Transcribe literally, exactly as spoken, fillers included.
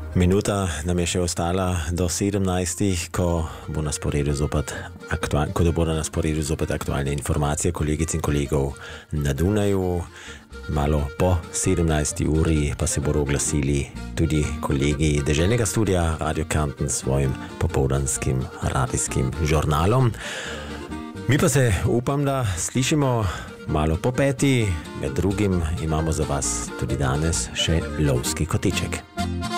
Minuta nam je še ostala do sedemnajstih, ko bo na sporedu zopet aktual, ko bodo na sporedu zopet aktualne informacije kolegic in kolegov na Dunaju. Malo po sedemnajsti uri pa se bodo oglasili tudi kolegi Deželnega studia Radio Kärnten s svojim popoldanskim radijskim žurnalom. Mi pa se upam, da slišimo malo po peti, med drugim imamo za vas tudi danes še lovski kotiček.